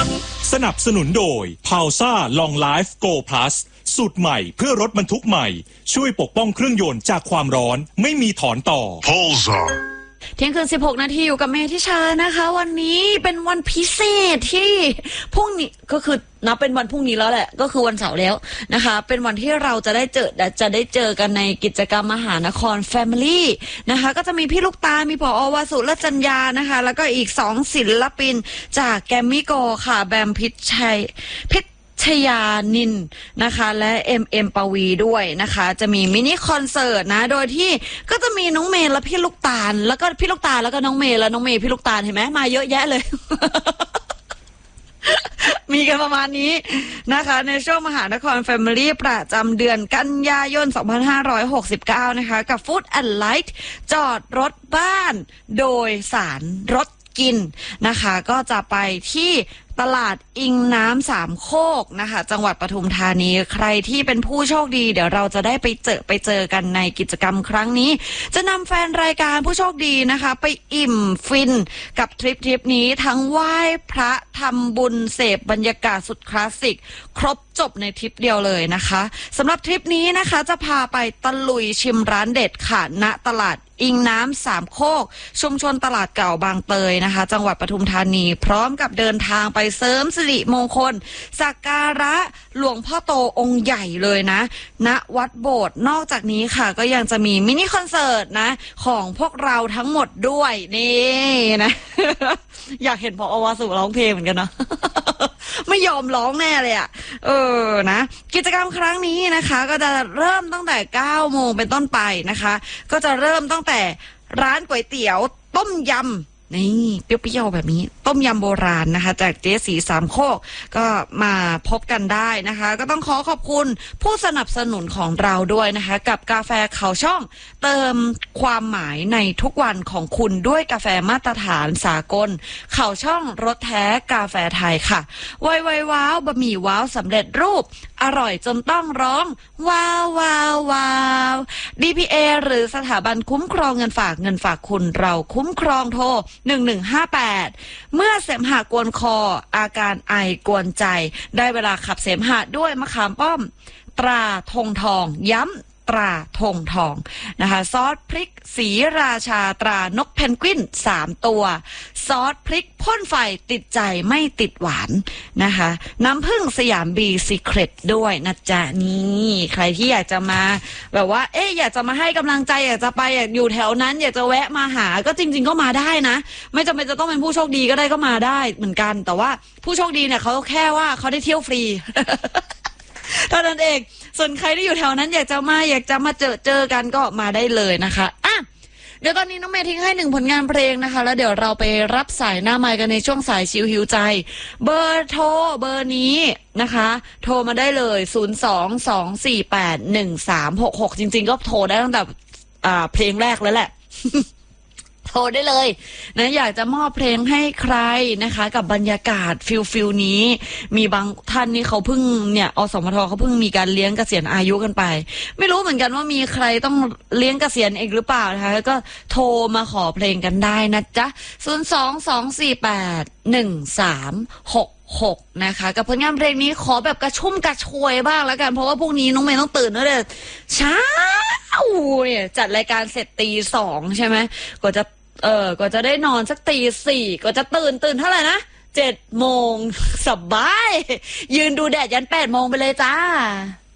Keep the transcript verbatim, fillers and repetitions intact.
สนับสนุนโดย พาวซ่า Long Life Go Plus สูตรใหม่เพื่อรถบรรทุกใหม่ช่วยปกป้องเครื่องยนต์จากความร้อนไม่มีถอนต่อ Pulsar เที่ยงคืนสิบหกนาทีอยู่กับเมธิชานะคะวันนี้เป็นวันพิเศษที่พรุ่งนี้ก็คือนับเป็นวันพรุ่งนี้แล้วแหละก็คือวันเสาร์แล้วนะคะเป็นวันที่เราจะได้เจอจะได้เจอกันในกิจกรรมมหานคร Family นะคะก็จะมีพี่ลูกตามีผอ.วสุรจัญญานะคะแล้วก็อีกสองศิลปินจากแกมมี่โกค่ะแบมพิชชัยพิชยานินนะคะและเอ็มเอ็มปวีด้วยนะคะจะมีมินิคอนเสิร์ตนะโดยที่ก็จะมีน้องเมย์และพี่ลูกตาลแล้วก็พี่ลูกตาลแล้วก็น้องเมย์และน้องเมย์พี่ลูกตาลเห็นไหมมาเยอะแยะเลย มีกันประมาณนี้นะคะในช่วงมหานคร Family ประจำเดือนกันยายนสองพันห้าร้อยหกสิบเก้านะคะกับ Food and Light จอดรถบ้านโดยสารรถกินนะคะก็จะไปที่ตลาดอิงน้ำสามโคกนะคะจังหวัดปทุมธานีใครที่เป็นผู้โชคดีเดี๋ยวเราจะได้ไปเจอไปเจอกันในกิจกรรมครั้งนี้จะนำแฟนรายการผู้โชคดีนะคะไปอิ่มฟินกับทริปทริปนี้ทั้งไหว้พระทำบุญเสพบรรยากาศสุดคลาสสิกครบจบในทริปเดียวเลยนะคะสำหรับทริปนี้นะคะจะพาไปตะลุยชิมร้านเด็ดค่ะณตลาดอิงน้ำสามโคกชุมชนตลาดเก่าบางเตยนะคะจังหวัดปทุมธานีพร้อมกับเดินทางไปเสริมสิริมงคลสักการะหลวงพ่อโตองค์ใหญ่เลยนะณวัดโบสถ์นอกจากนี้ค่ะก็ยังจะมีมินิคอนเสิร์ตนะของพวกเราทั้งหมดด้วยนี่นะ อยากเห็นพออวสุร้องเพลงเหมือนกันนะ ไม่ยอมร้องแน่เลยอ่ะเออนะกิจกรรมครั้งนี้นะคะก็จะเริ่มตั้งแต่เก้าโมงเป็นต้นไปนะคะก็จะเริ่มตั้งแต่ร้านก๋วยเตี๋ยวต้มยำนี่เปรี้ยวๆแบบนี้ต้มยำโบราณนะคะจากเจ๊สีสามโคกก็มาพบกันได้นะคะก็ต้องขอขอบคุณผู้สนับสนุนของเราด้วยนะคะกับกาแฟเขาช่องเติมความหมายในทุกวันของคุณด้วยกาแฟมาตรฐานสากลเขาช่องรสแท้กาแฟไทยค่ะไวไวว้าวบะหมี่ว้าวสำเร็จรูปอร่อยจนต้องร้องว้าวว้าวว้าว ดี พี เอ หรือสถาบันคุ้มครองเงินฝากเงินฝากคุณเราคุ้มครองโทรหนึ่งหนึ่งห้าแปดเมื่อเสมหะกวนคออาการไอกวนใจได้เวลาขับเสมหะด้วยมะขามป้อมตราธงทองย้ำตราธงทองนะคะซอสพริกสีราชาตรานกเพนกวินสามตัวซอสพริกพ่นไฟติดใจไม่ติดหวานนะคะน้ำผึ้งสยามบีซีเครตด้วยนะจ๊ะนี่ใครที่อยากจะมาแบบว่าเอ๊ะอยากจะมาให้กำลังใจอยากจะไปอยากอยู่แถวนั้นอยากจะแวะมาหาก็จริงๆก็มาได้นะไม่จำเป็นจะต้องเป็นผู้โชคดีก็ได้ก็มาได้เหมือนกันแต่ว่าผู้โชคดีเนี่ยเขาแค่ว่าเขาได้เที่ยวฟรี เท่านั้นเองส่วนใครที่อยู่แถวนั้นอยากจะมาอยากจะมาเจอเจอกันก็มาได้เลยนะคะอ่ะเดี๋ยวตอนนี้น้องเมย์ทิ้งให้หนึ่งผลงานเพลงนะคะแล้วเดี๋ยวเราไปรับสายหน้าไมค์กันในช่วงสายชิวหิวใจเบอร์โทรเบอร์นี้นะคะโทรมาได้เลยศูนย์ สอง สอง สี่ แปด หนึ่ง สาม หก หกจริงๆก็โทรได้ตั้งแต่อ่าเพลงแรกแล้วแหละ โทรได้เลยนะอยากจะมอบเพลงให้ใครนะคะกับบรรยากาศฟิลฟิลนี้มีบางท่านนี่เขาเพิ่งเนี่ยอสมทเขาเพิ่งมีการเลี้ยงเกษียณอายุกันไปไม่รู้เหมือนกันว่ามีใครต้องเลี้ยงเกษียณเองหรือเปล่านะคะก็โทรมาขอเพลงกันได้นะจ๊ะศูนย์ สอง สอง สี่ แปด หนึ่ง สาม หก หกนะคะกับผลงานเพลงนี้ขอแบบกระชุ่มกระชวยบ้างแล้วกันเพราะว่าพรุ่งนี้น้องเมย์ต้องตื่นตั้งแต่เช้าเนี่ยจัดรายการเสร็จตีสองใช่ไหมก็จะเออก็จะได้นอนสักตีสี่ก็จะตื่นตื่นเท่าไหร่นะเจ็ดโมงสบายยืนดูแดดยันแปดโมงไปเลยจ้า